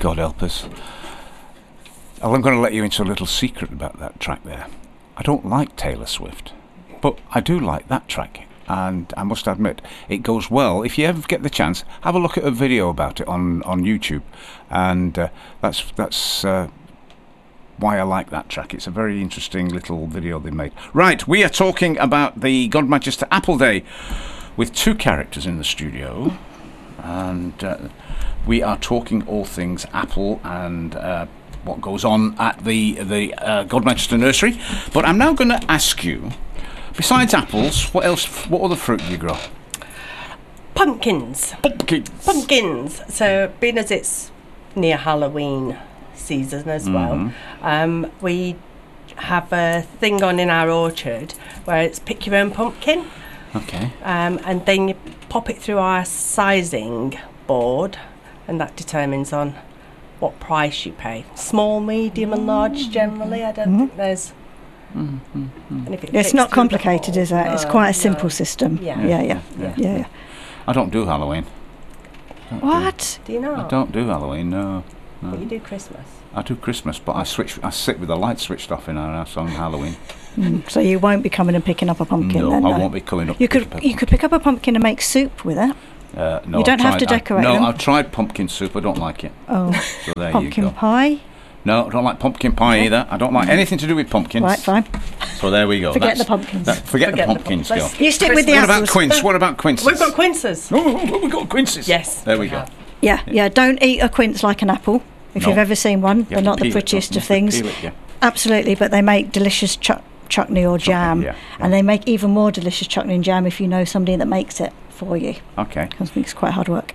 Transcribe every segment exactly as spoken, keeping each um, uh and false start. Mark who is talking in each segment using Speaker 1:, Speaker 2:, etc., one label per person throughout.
Speaker 1: God help us. I'm going to let you into a little secret about that track there. I don't like Taylor Swift, but I do like that track. And I must admit, it goes well. If you ever get the chance, have a look at a video about it on, on YouTube. And uh, that's that's uh, why I like that track. It's a very interesting little video they made. Right, we are talking about the Godmanchester Apple Day with two characters in the studio. And uh, we are talking all things Apple and uh, what goes on at the, the uh, Godmanchester Nursery. But I'm now going to ask you, besides apples, what else? What other fruit do you grow?
Speaker 2: Pumpkins.
Speaker 1: Pumpkins.
Speaker 2: Pumpkins. So, being as it's near Halloween season as
Speaker 1: Mm-hmm.
Speaker 2: well, um, we have a thing on in our orchard where it's pick your own pumpkin.
Speaker 1: Okay.
Speaker 2: Um, and then you pop it through our sizing board, and that determines on what price you pay. Small, medium, and large generally. I don't
Speaker 3: Mm-hmm.
Speaker 2: think there's.
Speaker 1: Mm-hmm.
Speaker 2: And if it
Speaker 3: It's
Speaker 2: fits
Speaker 3: not
Speaker 2: through the
Speaker 3: complicated,
Speaker 2: hole-
Speaker 3: is it? It's
Speaker 2: no,
Speaker 3: quite a
Speaker 2: no.
Speaker 3: simple system.
Speaker 2: Yeah.
Speaker 3: Yeah, yeah,
Speaker 2: Yeah.
Speaker 3: yeah, yeah.
Speaker 1: I don't do Halloween. Don't do-
Speaker 3: What?
Speaker 2: Do you know?
Speaker 1: I don't do Halloween. No.
Speaker 2: But you
Speaker 1: no.
Speaker 2: do Christmas.
Speaker 1: I do Christmas, but I switch. I sit with the lights switched off in our house on Halloween.
Speaker 3: Mm. So you won't be coming and picking up a pumpkin
Speaker 1: no,
Speaker 3: then?
Speaker 1: I
Speaker 3: no?
Speaker 1: won't be coming up.
Speaker 3: You
Speaker 1: to
Speaker 3: could
Speaker 1: pick
Speaker 3: you
Speaker 1: up
Speaker 3: could pick up a pumpkin and make soup with it.
Speaker 1: Uh, no,
Speaker 3: You don't
Speaker 1: I've
Speaker 3: have to
Speaker 1: tried- I-
Speaker 3: decorate
Speaker 1: no,
Speaker 3: them.
Speaker 1: I've tried pumpkin soup. I don't like it.
Speaker 3: Oh,
Speaker 1: So there
Speaker 3: pumpkin
Speaker 1: you go.
Speaker 3: pie.
Speaker 1: No, I don't like pumpkin pie either. I don't like anything to do with pumpkins.
Speaker 3: Right, fine.
Speaker 1: So there we go.
Speaker 3: Forget
Speaker 1: That's-
Speaker 3: the pumpkins.
Speaker 1: that- forget,
Speaker 2: Forget
Speaker 1: the
Speaker 2: the
Speaker 1: pumpkins.
Speaker 2: pumpkins.
Speaker 1: Go.
Speaker 3: You stick with the
Speaker 1: What
Speaker 3: apples.
Speaker 1: about quince? What about quinces?
Speaker 2: We've got quinces.
Speaker 1: Oh, oh, we've got quinces.
Speaker 2: Yes.
Speaker 1: There we go.
Speaker 2: have.
Speaker 3: Yeah, yeah. Don't eat a quince like an apple. If
Speaker 1: No.
Speaker 3: you've ever seen one,
Speaker 1: You
Speaker 3: they're
Speaker 1: have to
Speaker 3: not the
Speaker 1: peel it,
Speaker 3: prettiest
Speaker 1: don't
Speaker 3: of
Speaker 1: you? You have
Speaker 3: things.
Speaker 1: to peel it, yeah.
Speaker 3: Absolutely, but they make delicious chuck chutney or jam,
Speaker 1: yeah, yeah.
Speaker 3: and they make even more delicious chutney and jam if you know somebody that makes it for you.
Speaker 1: Okay.
Speaker 3: Because it's quite hard work.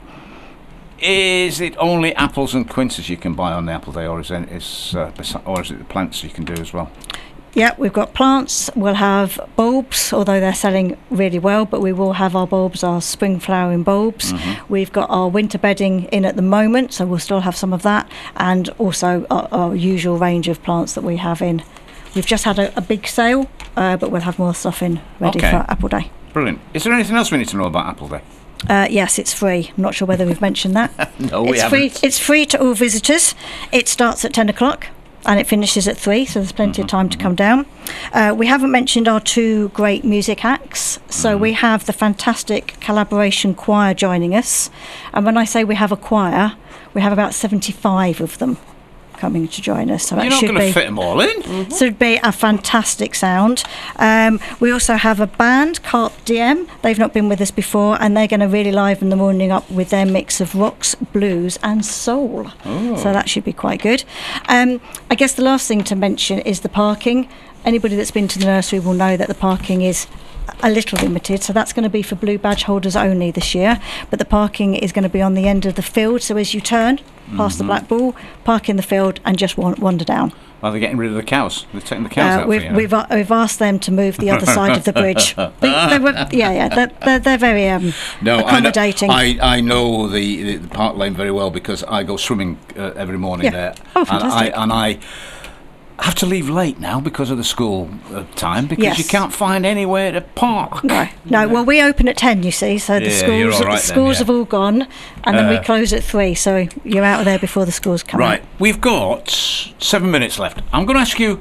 Speaker 1: Is it only apples and quinces you can buy on the Apple Day, or is it, is, uh, besi- or is it the plants you can do as well?
Speaker 3: Yeah, we've got plants. We'll have bulbs, although they're selling really well, but we will have our bulbs, our spring flowering bulbs.
Speaker 1: Mm-hmm.
Speaker 3: We've got our winter bedding in at the moment, so we'll still have some of that, and also our, our usual range of plants that we have in. We've just had a, a big sale, uh, but we'll have more stuff in ready
Speaker 1: Okay.
Speaker 3: for Apple Day.
Speaker 1: Brilliant. Is there anything else we need to know about Apple Day?
Speaker 3: Uh, yes, it's free. I'm not sure whether we've mentioned that.
Speaker 1: No, we
Speaker 3: it's
Speaker 1: haven't.
Speaker 3: free. It's free to all visitors. It starts at ten o'clock and it finishes at three, so there's plenty of time to come down. Uh, we haven't mentioned our two great music acts. So we have the fantastic collaboration choir joining us, and when I say we have a choir, we have about seventy-five of them coming to join us. So
Speaker 1: You're
Speaker 3: that
Speaker 1: not
Speaker 3: should
Speaker 1: going to
Speaker 3: be.
Speaker 1: fit them all in.
Speaker 3: So it'd be a fantastic sound. Um, we also have a band, Carp D M. They've not been with us before, and they're going to really liven the morning up with their mix of rocks, blues, and soul. So that should be quite good. Um, I guess the last thing to mention is the parking. Anybody that's been to the nursery will know that the parking is a little limited, so that's going to be for blue badge holders only this year, but the parking is going to be on the end of the field, so as you turn past the black ball, park in the field and just wan- wander down.
Speaker 1: Well, they're getting rid of the cows. They're taking the cows
Speaker 3: Uh,
Speaker 1: out
Speaker 3: we've,
Speaker 1: for you.
Speaker 3: we've, a- we've asked them to move the other side of the bridge. They, they were, yeah, yeah, they're, they're, they're very um,
Speaker 1: No,
Speaker 3: accommodating.
Speaker 1: I know, I, I know the, the, the park lane very well because I go swimming uh, every morning
Speaker 3: Yeah.
Speaker 1: there.
Speaker 3: Oh,
Speaker 1: and I
Speaker 3: fantastic.
Speaker 1: and I have to leave late now because of the school uh, time because
Speaker 3: Yes.
Speaker 1: you can't find anywhere to park.
Speaker 3: No, no. Well, we open at ten, you see, so the
Speaker 1: Yeah,
Speaker 3: schools,
Speaker 1: you're all right
Speaker 3: the
Speaker 1: then,
Speaker 3: schools
Speaker 1: yeah.
Speaker 3: have all gone, and then we
Speaker 1: Uh,
Speaker 3: close at three, so you're out of there before the schools come
Speaker 1: Right,
Speaker 3: out.
Speaker 1: we've got seven minutes left. I'm going to ask you.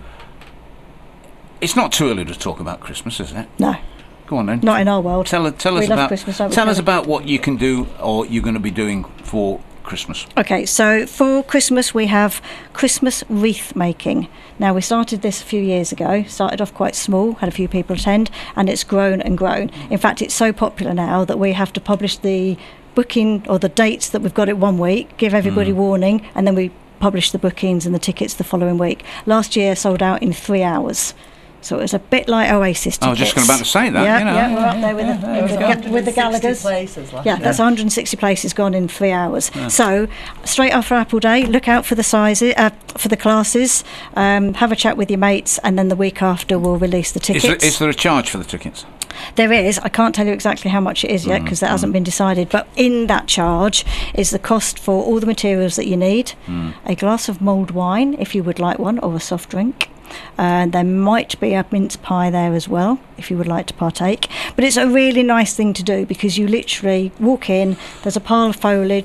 Speaker 1: It's not too early to talk about Christmas, is it?
Speaker 3: No,
Speaker 1: Go on then.
Speaker 3: not in our world.
Speaker 1: Tell, tell
Speaker 3: We
Speaker 1: us
Speaker 3: love
Speaker 1: about
Speaker 3: Christmas, don't we,
Speaker 1: tell us
Speaker 3: Kelly?
Speaker 1: about what you can do or you're going to be doing for Christmas.
Speaker 3: Okay, so for Christmas we have Christmas wreath making. Now we started this a few years ago, started off quite small, had a few people attend, and it's grown and grown. In fact, it's so popular now that we have to publish the booking or the dates that we've got it one week, give everybody
Speaker 1: Mm.
Speaker 3: warning, and then we publish the bookings and the tickets the following week. Last year sold out in three hours. So it was a bit like Oasis tickets.
Speaker 1: I was just about to say that,
Speaker 3: Yeah,
Speaker 1: you know.
Speaker 3: yeah, we're up there with the, with the, Ga- with the Gallaghers.
Speaker 2: Places last
Speaker 3: Yeah, that's one hundred sixty places gone in three hours. So, straight after Apple Day, look out for the sizes, uh, for the classes. Um, have a chat with your mates, and then the week after we'll release the
Speaker 1: Is
Speaker 3: tickets.
Speaker 1: there, is there a charge for the tickets?
Speaker 3: There is. I can't tell you exactly how much it is yet because that hasn't been decided. But in that charge is the cost for all the materials that you need, a glass of mulled wine if you would like one, or a soft drink. And there might be a mince pie there as well if you would like to partake. But it's a really nice thing to do because you literally walk in, there's a pile of foliage,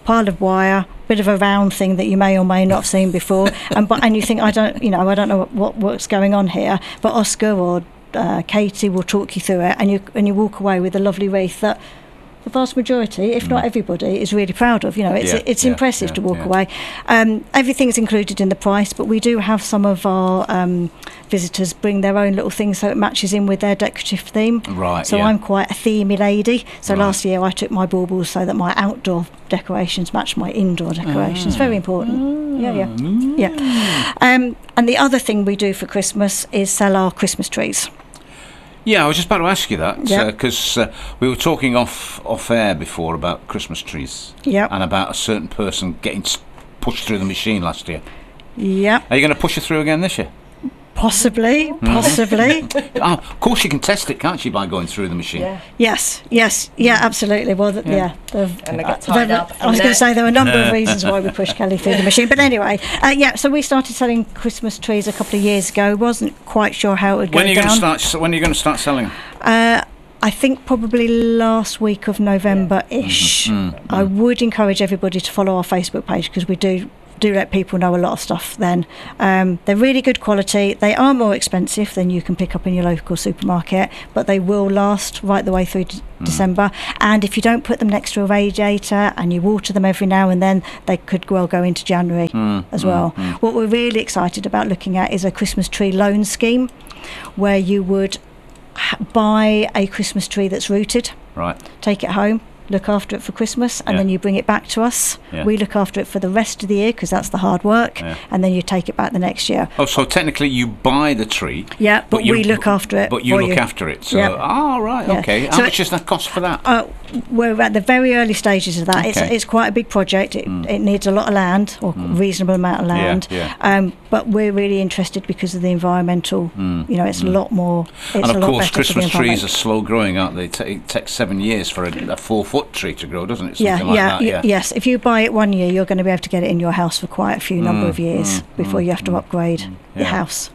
Speaker 3: pile of wire, bit of a round thing that you may or may not have seen before, and but and you think I don't, you know, I don't know what, what what's going on here, but Oscar or uh, Katie will talk you through it, and you and you walk away with a lovely wreath that the vast majority, if not everybody, is really proud of. You know, it's
Speaker 1: Yeah,
Speaker 3: it's
Speaker 1: yeah,
Speaker 3: impressive
Speaker 1: yeah,
Speaker 3: to walk
Speaker 1: yeah.
Speaker 3: away. Um, everything's included in the price, but we do have some of our um, visitors bring their own little things so it matches in with their decorative theme.
Speaker 1: Right,
Speaker 3: So
Speaker 1: yeah.
Speaker 3: I'm quite a themey lady. So
Speaker 1: Right.
Speaker 3: last year I took my baubles so that my outdoor decorations match my indoor decorations. Very important. Yeah, yeah, yeah. Um, and the other thing we do for Christmas is sell our Christmas trees.
Speaker 1: Yeah, I was just about to ask you that
Speaker 3: Yeah.
Speaker 1: because uh, we were talking off off air before about Christmas trees
Speaker 3: Yeah,
Speaker 1: and about a certain person getting s- pushed through the machine last year.
Speaker 3: yeah.
Speaker 1: Are you going to push her through again this year?
Speaker 3: Possibly, possibly.
Speaker 1: Ah, of course, you can test it, can't you, by going through the machine?
Speaker 2: Yeah.
Speaker 3: Yes, yes, yeah, absolutely. Well, th-
Speaker 1: Yeah.
Speaker 3: yeah. the-
Speaker 2: And they get
Speaker 3: uh,
Speaker 2: tied
Speaker 3: there-
Speaker 2: up.
Speaker 3: I was
Speaker 2: and
Speaker 3: going to
Speaker 2: then-
Speaker 3: say there were a number of reasons why we pushed Kelly through the machine. But anyway, uh, yeah, so we started selling Christmas trees a couple of years ago. Wasn't quite sure how it would go
Speaker 1: When are you
Speaker 3: down.
Speaker 1: going to start? s- When are you going to start selling?
Speaker 3: Uh, I think probably last week of November-ish.
Speaker 1: Mm,
Speaker 3: I would encourage everybody to follow our Facebook page because we do do let people know a lot of stuff then. Um, they're really good quality. They are more expensive than you can pick up in your local supermarket, but they will last right the way through d- December. And if you don't put them next to a radiator and you water them every now and then, they could well go into January
Speaker 1: Mm,
Speaker 3: as
Speaker 1: mm,
Speaker 3: well.
Speaker 1: mm.
Speaker 3: What we're really excited about looking at is a Christmas tree loan scheme where you would h- buy a Christmas tree that's rooted,
Speaker 1: Right.
Speaker 3: take it home, look after it for Christmas, and
Speaker 1: Yeah.
Speaker 3: then you bring it back to us.
Speaker 1: Yeah.
Speaker 3: We look after it for the rest of the year because that's the hard work,
Speaker 1: Yeah.
Speaker 3: and then you take it back the next year.
Speaker 1: Oh, so technically you buy the tree.
Speaker 3: Yeah, but,
Speaker 1: you-
Speaker 3: we look after it.
Speaker 1: But you
Speaker 3: for
Speaker 1: look
Speaker 3: you.
Speaker 1: after it. So,
Speaker 3: Yeah.
Speaker 1: oh, right,
Speaker 3: Yeah.
Speaker 1: okay. How
Speaker 3: So
Speaker 1: much
Speaker 3: it-
Speaker 1: does that cost for that?
Speaker 3: Uh, we're at the very early stages of that. It's
Speaker 1: Okay.
Speaker 3: it's quite a big project. It,
Speaker 1: Mm.
Speaker 3: it needs a lot of land, or reasonable amount of
Speaker 1: Yeah,
Speaker 3: land.
Speaker 1: yeah.
Speaker 3: Um, but we're really interested because of the environmental.
Speaker 1: Mm,
Speaker 3: You know, it's
Speaker 1: mm.
Speaker 3: a lot more. It's
Speaker 1: And
Speaker 3: a
Speaker 1: of
Speaker 3: lot
Speaker 1: course,
Speaker 3: better for the
Speaker 1: Christmas trees
Speaker 3: environment.
Speaker 1: are slow growing, aren't they? It ta- It takes seven years for a, a four-foot tree to grow, doesn't it?
Speaker 3: Yeah,
Speaker 1: Something like
Speaker 3: yeah,
Speaker 1: that,
Speaker 3: y-
Speaker 1: yeah.
Speaker 3: yes. If you buy it one year, you're going to be able to get it in your house for quite a few number
Speaker 1: Mm,
Speaker 3: of years
Speaker 1: mm,
Speaker 3: before
Speaker 1: mm,
Speaker 3: you have to
Speaker 1: mm,
Speaker 3: upgrade your
Speaker 1: yeah.
Speaker 3: house.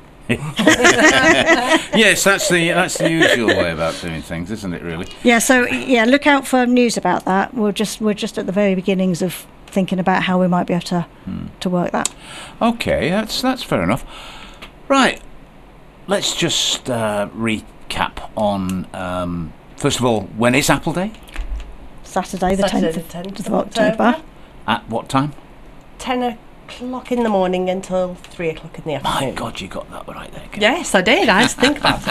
Speaker 1: Yes, that's the that's the usual way about doing things, isn't it? Really.
Speaker 3: Yeah, so yeah, look out for news about that. We're just we're just at the very beginnings of thinking about how we might be able to
Speaker 1: Hmm.
Speaker 3: to work that.
Speaker 1: Okay, that's that's fair enough. Right, let's just uh, recap on. Um, first of all, when is Apple Day?
Speaker 3: Saturday, the
Speaker 2: Saturday
Speaker 3: tenth
Speaker 2: the tenth
Speaker 3: of October.
Speaker 1: At what time?
Speaker 2: ten o'clock in the morning until three o'clock in the
Speaker 1: My
Speaker 2: afternoon.
Speaker 1: God, you got that right there. Kate.
Speaker 2: Yes, I did. I had to think about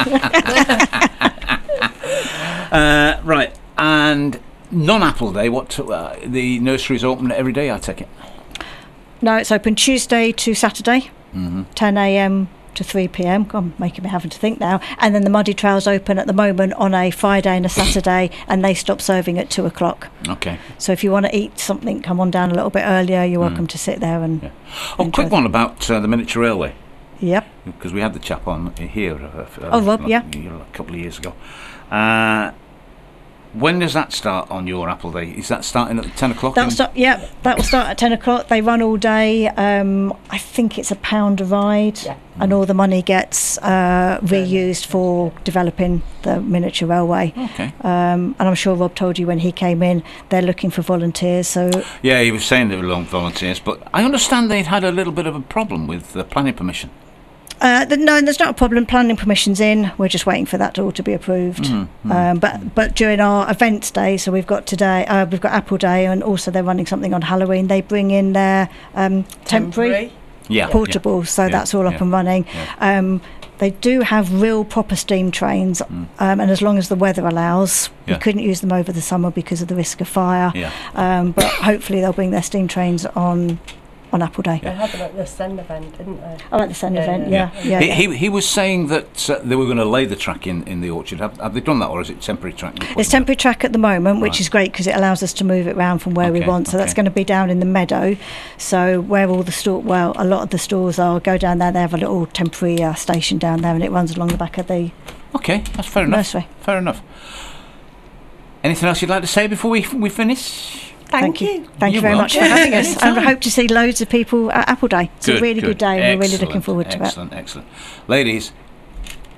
Speaker 2: it.
Speaker 1: Uh, right, and non-Apple Day. What uh, the nursery's open every day? I take it.
Speaker 3: No, it's open Tuesday to Saturday,
Speaker 1: Mm-hmm.
Speaker 3: ten a.m. to three p.m. God, I'm making me having to think now. And then the Muddy Trail's open at the moment on a Friday and a Saturday, and they stop serving at two o'clock.
Speaker 1: Okay.
Speaker 3: So if you want to eat something, come on down a little bit earlier. You're welcome to sit there and.
Speaker 1: Yeah. Oh,
Speaker 3: Enjoy
Speaker 1: quick
Speaker 3: the-
Speaker 1: one about uh, the miniature railway,
Speaker 3: Yep.
Speaker 1: because we had the chap on here. Uh, uh,
Speaker 3: Oh, Rob,
Speaker 1: like,
Speaker 3: yeah.
Speaker 1: A couple of years ago. Uh, when does that start on your Apple Day? Is that starting at ten o'clock?
Speaker 3: That'll start. Yeah, that will start at ten o'clock. They run all day. Um, I think it's a pound a ride,
Speaker 2: Yeah.
Speaker 3: and all the money gets uh, reused for developing the miniature railway.
Speaker 1: Okay.
Speaker 3: Um, and I'm sure Rob told you when he came in, they're looking for volunteers. So
Speaker 1: Yeah, he was saying they were long volunteers, but I understand they'd had a little bit of a problem with the planning permission.
Speaker 3: uh, th- no, there's not a problem. Planning permission's in. We're just waiting for that all to be approved.
Speaker 1: Mm, mm.
Speaker 3: Um, but but during our events day, so we've got today, uh, we've got Apple Day, and also they're running something on Halloween. They bring in their um, temporary.
Speaker 1: Yeah.
Speaker 3: portable, so
Speaker 1: yeah,
Speaker 3: that's all up
Speaker 1: yeah,
Speaker 3: and running.
Speaker 1: yeah.
Speaker 3: Um, they do have real proper steam trains,
Speaker 1: Mm.
Speaker 3: um, and as long as the weather allows,
Speaker 1: Yeah.
Speaker 3: we couldn't use them over the summer because of the risk of fire.
Speaker 1: Yeah.
Speaker 3: Um, but hopefully they'll bring their steam trains on on Apple Day.
Speaker 2: They had them at the Send event, didn't they?
Speaker 3: Oh, at the Send
Speaker 2: Yeah,
Speaker 3: event,
Speaker 2: yeah.
Speaker 3: yeah, yeah.
Speaker 1: he,
Speaker 3: yeah.
Speaker 1: he he was saying that uh, they were going to lay the track in, in the orchard. Have, have they done that, or is it temporary track? they're
Speaker 3: It's
Speaker 1: putting
Speaker 3: temporary track at the moment, which
Speaker 1: Right.
Speaker 3: is great because it allows us to move it around from where we
Speaker 1: Okay,
Speaker 3: want. So that's
Speaker 1: okay.
Speaker 3: going to be down in the meadow. So where all the store, well, a lot of the stores are, go down there. They have a little temporary uh, station down there, and it runs along the back of the
Speaker 1: there? Okay, that's fair enough.
Speaker 3: nursery.
Speaker 1: Fair enough. Anything else you'd like to say before we we finish?
Speaker 2: Thank, you.
Speaker 3: Thank you
Speaker 1: You're
Speaker 3: very much for
Speaker 1: welcome.
Speaker 3: having us. And I
Speaker 1: Anytime.
Speaker 3: hope to see loads of people at Apple Day. It's a really good, day, and we're really looking
Speaker 1: Excellent,
Speaker 3: forward to it.
Speaker 1: Excellent, excellent. Ladies,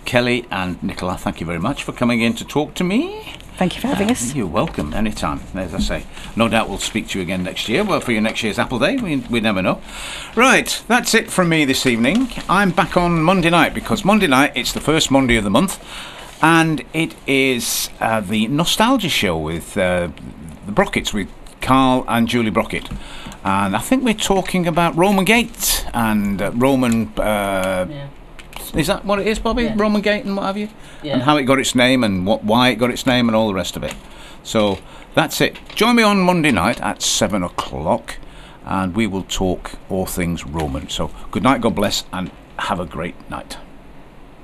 Speaker 1: Kelly and Nicola, thank you very much for coming in to talk to me.
Speaker 3: Thank you for having
Speaker 1: Uh,
Speaker 3: us.
Speaker 1: You're welcome, anytime. As I say, no doubt we'll speak to you again next year. Well, for your next year's Apple Day, we, we never know. Right, that's it from me this evening. I'm back on Monday night, because Monday night, it's the first Monday of the month, and it is uh, the Nostalgia Show with uh, the Brocketts, with Carl and Julie Brockett. And I think we're talking about Roman Gate and uh, Roman... Uh,
Speaker 4: Yeah.
Speaker 1: Is that what it is, Bobby?
Speaker 4: Yeah.
Speaker 1: Roman Gate and what have you?
Speaker 4: Yeah.
Speaker 1: And how it got its name and what why it got its name and all the rest of it. So that's it. Join me on Monday night at seven o'clock and we will talk all things Roman. So good night, God bless, and have a great night.